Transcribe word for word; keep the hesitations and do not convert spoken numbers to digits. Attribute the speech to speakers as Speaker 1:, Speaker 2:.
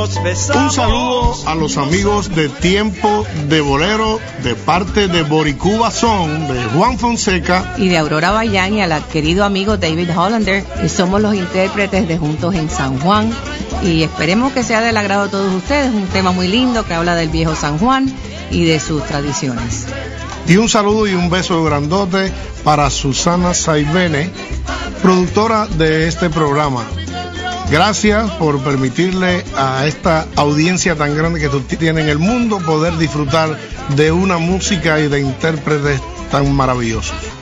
Speaker 1: nos besamos.
Speaker 2: Un saludo a los amigos de Tiempo de Bolero de parte de Boricuba Son, de Juan Fonseca
Speaker 3: y de Aurora Bayán, y al querido amigo David Hollander, y somos los intérpretes de Juntos en San Juan, y esperemos que sea del agrado de todos ustedes. Un tema muy lindo que habla del viejo San Juan y de sus tradiciones.
Speaker 2: Y un saludo y un beso grandote para Susana Saibene, productora de este programa. Gracias por permitirle a esta audiencia tan grande que tú tienes en el mundo poder disfrutar de una música y de intérpretes tan maravillosos.